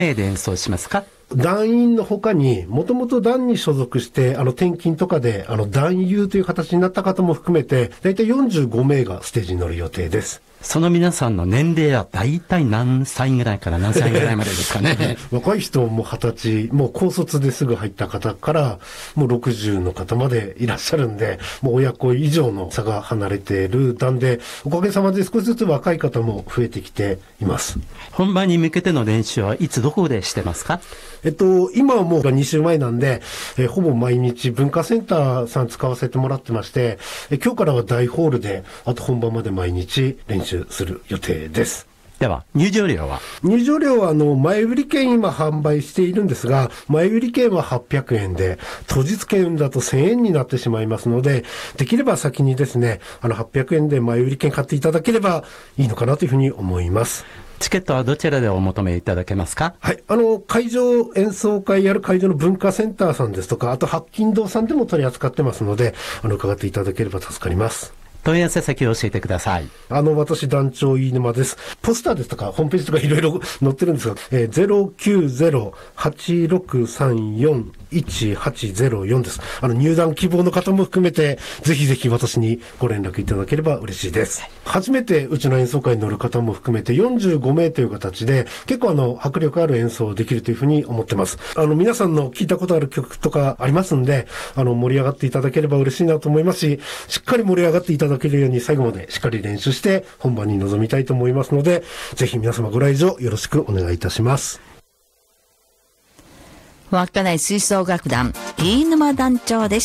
で演奏しますか？ 団員の他に、もともと団に所属して、転勤とかで、団友という形になった方も含めて、だいたい45名がステージに乗る予定です。 その皆さんの年齢は大体何歳ぐらいから何歳ぐらいまでですかね。 若い人も20歳、もう高卒ですぐ入った方から、もう60の方までいらっしゃるんで、もう親子以上の差が離れている団で、おかげさまで少しずつ若い方も増えてきています。 本番に向けての練習はいつどこでしてますか？ 今はもう2週前なんで、ほぼ毎日文化センターさん使わせてもらってまして、今日からは大ホールで、あと本番まで毎日練習する予定です。 では、入場料は前売り券今販売しているんですが、前売り券は800円で、当日券だと1000円になってしまいますので、できれば先にですね、800円で前売り券買っていただければいいのかなというふうに思います。 チケットはどちらでお求めいただけますか？ はい。会場演奏会やる会場の文化センターさんですとか、あと八金堂さんでも取り扱ってますので、伺っていただければ助かります。 問い合わせ先を教えてください。 私団長飯沼です。ポスターですとか、ホームページとかいろいろ載ってるんですが、090-8634-1804 です。入団希望の方も含めて、ぜひぜひ私にご連絡いただければ嬉しいです。初めてうちの演奏会に乗る方も含めて45名という形で、結構迫力ある演奏できるというふうに思ってます。皆さんの聞いたことある曲とかありますんで、盛り上がっていただければ嬉しいなと思いますし、しっかり盛り上がっていただけるように最後までしっかり練習して本番に臨みたいと思いますので、ぜひ皆様ご来場よろしくお願いいたします。 稚内吹奏楽団飯沼団長でした。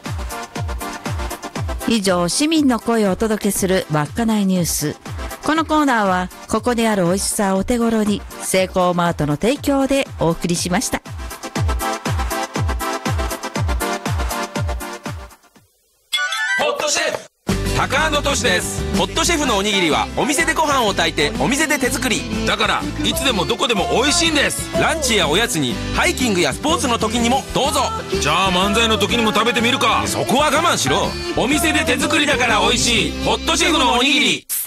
以上、市民の声をお届けする稚内ニュース。このコーナーはここにある美味しさをお手頃に、セイコーマートの提供でお送りしました。 ホットシェフ高野俊です。ホットシェフのおにぎりはお店でご飯を炊いてお店で手作りだから、いつでもどこでも美味しいんです。ランチやおやつに、ハイキングやスポーツの時にもどうぞ。じゃあ漫才の時にも食べてみるか。そこは我慢しろ。お店で手作りだから美味しいホットシェフのおにぎり。